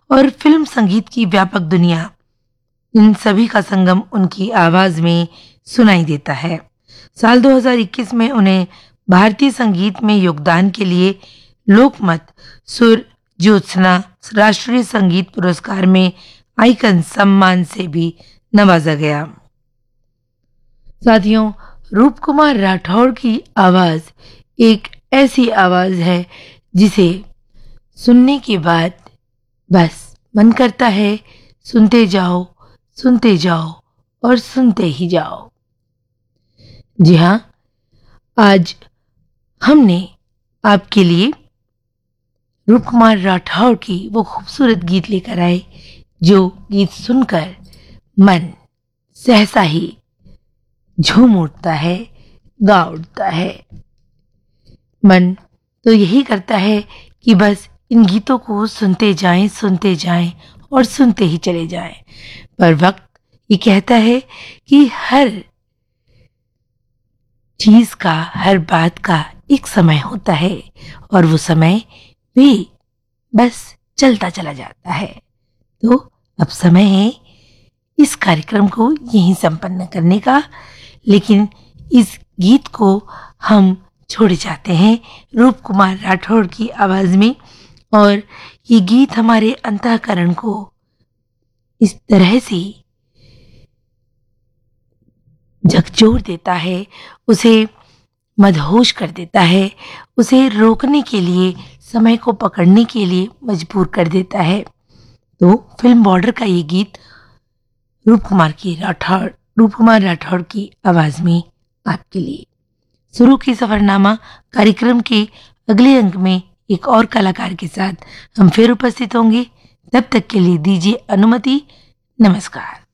और फिल्म संगीत की व्यापक दुनिया, इन सभी का संगम उनकी आवाज में सुनाई देता है। साल 2021 में उन्हें भारतीय संगीत में योगदान के लिए लोकमत सुर ज्योत्सना राष्ट्रीय संगीत पुरस्कार में आइकन सम्मान से भी नवाजा गया। साथियों, रूप कुमार राठौड़ की आवाज एक ऐसी आवाज है जिसे सुनने के बाद बस मन करता है सुनते जाओ और सुनते ही जाओ। जी हाँ, आज हमने आपके लिए रूप कुमार राठौड़ की वो खूबसूरत गीत लेकर आए जो गीत सुनकर मन सहसा ही झूम उठता है, गा उठता है। मन तो यही करता है कि बस इन गीतों को सुनते जाएं और सुनते ही चले जाएं। पर वक्त ये कहता है कि हर चीज का, हर बात का एक समय होता है और वो समय भी बस चलता चला जाता है। तो अब समय है इस कार्यक्रम को यहीं संपन्न करने का, लेकिन इस गीत को हम छोड़े जाते हैं रूप कुमार राठौड़ की आवाज में। और ये गीत हमारे अंतःकरण को इस तरह से झकझोर देता है, उसे मदहोश कर देता है, उसे रोकने के लिए, समय को पकड़ने के लिए मजबूर कर देता है। तो फिल्म बॉर्डर का ये गीत रूप कुमार राठौड़ की आवाज में आपके लिए। शुरू की सफरनामा कार्यक्रम के अगले अंक में एक और कलाकार के साथ हम फिर उपस्थित होंगे। तब तक के लिए दीजिए अनुमति। नमस्कार।